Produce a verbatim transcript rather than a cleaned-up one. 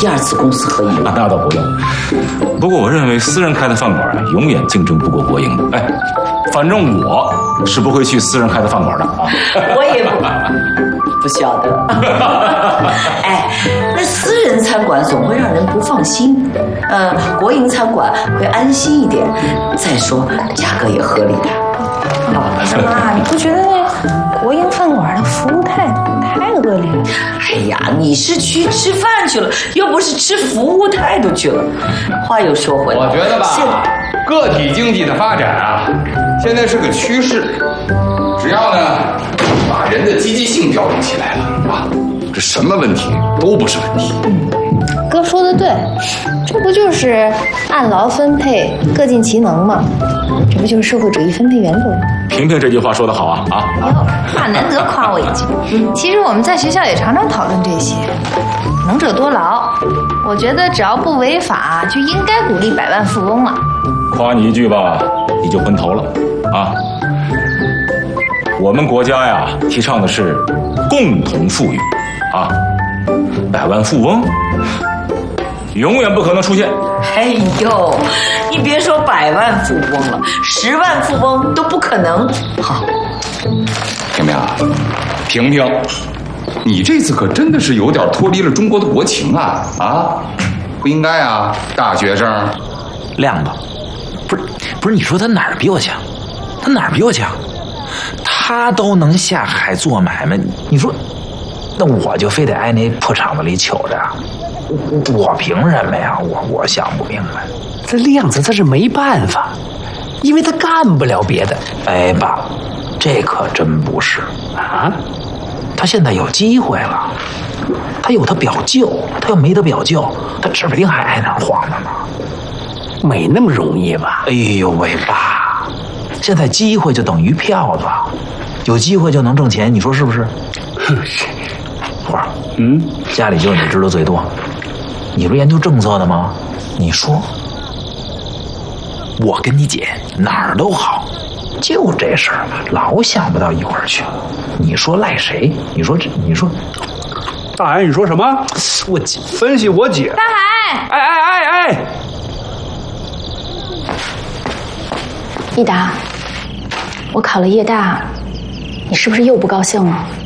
第二次公私合营。 啊，那倒不用。不过我认为私人开的饭馆啊，永远竞争不过国营的。哎，反正我是不会去私人开的饭馆的啊。 我也不不晓得。哎，那私人餐馆总会让人不放心，呃，国营餐馆会安心一点。再说价格也合理的。 妈，你不觉得那国营饭馆的服务态度太恶劣了？ 哎呀，你是去吃饭去了，又不是吃服务态度去了。话又说回来， 我觉得吧，个体经济的发展啊，现在是个趋势。只要呢，把人的积极性调动起来了啊，这什么问题都不是问题。 哥说的对，这不就是按劳分配，各尽其能吗？这不就是社会主义分配原则吗？ 萍萍这句话说得好啊啊！ 哟，爸难得夸我一句。其实我们在学校也常常讨论这些，能者多劳。我觉得只要不违法，就应该鼓励百万富翁了。 夸你一句吧，你就昏头了啊！我们国家呀，提倡的是共同富裕啊，百万富翁永远不可能出现。 哎呦，你别说百万富翁了，十万富翁都不可能。好， 萍萍啊，萍萍，你这次可真的是有点脱离了中国的国情啊啊！不应该啊，大学生。 亮子，不是不是，你说他哪儿比我强？他哪儿比我强？他都能下海做买卖，你说，那我就非得挨那破厂子里瞅着啊？我凭什么呀？我我想不明白。 这亮子他是没办法，因为他干不了别的。 哎，爸，这可真不是啊！ 他现在有机会了，他有他表舅，他要没他表舅，他指不定还挨那儿晃呢呢。 没那么容易吧？ 哎呦喂，爸，现在机会就等于票子，有机会就能挣钱，你说是不是？花儿， 嗯， 家里就你知道最多，你不是研究政策的吗？你说，我跟你姐哪儿都好，就这事儿老想不到一块儿去。你说赖谁？你说这，你说， 大海，你说什么？ 我姐分析我姐。 大海， 哎哎哎哎！ 益达，我考了夜大，你是不是又不高兴了？